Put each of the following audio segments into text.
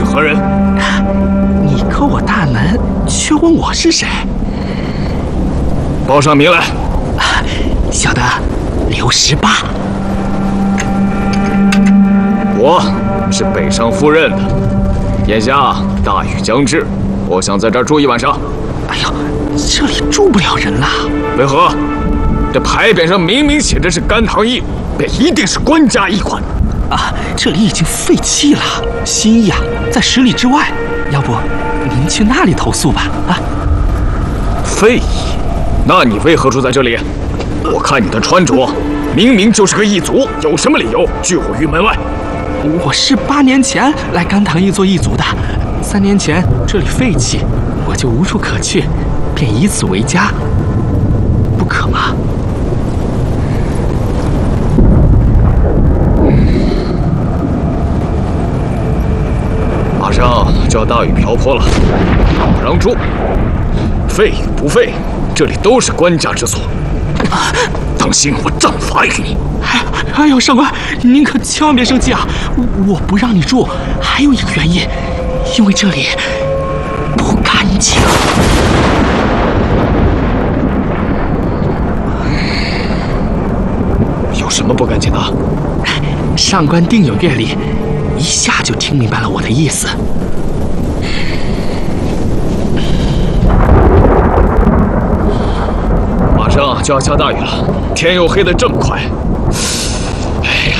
何人？ 你叩我大门，却问我是谁？ 报上名来。 小的刘18。 我是北上赴任的，眼下大雨将至，我想在这儿住一晚上。 哎呦，这里住不了人了。 为何？这牌匾上明明写着是甘棠驿，便一定是官家驿馆。 啊，这里已经废弃了，新驿啊在10里之外。要不您去那里投诉吧？啊， 废驿？那你为何住在这里？我看你的穿着，明明就是个异族，有什么理由拒我于门外？ 我是8年前来甘棠驿做异族的，3年前这里废弃，我就无处可去，便以此为家，不可吗？ 马上就要大雨瓢泼了，不让住。废与不废，这里都是官家之所。当心我杖法于你！ 哎呦，上官，您可千万别生气啊！我不让你住，还有一个原因，因为这里不干净。 有什么不干净的？ 上官定有阅历，一下就听明白了我的意思。 马上就要下大雨了，天又黑得这么快。哎呀，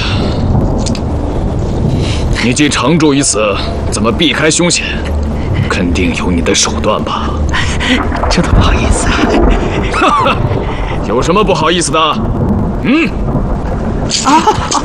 你既常住于此，怎么避开凶险？肯定有你的手段吧？ 这都不好意思啊！ 哈哈，有什么不好意思的？ 啊！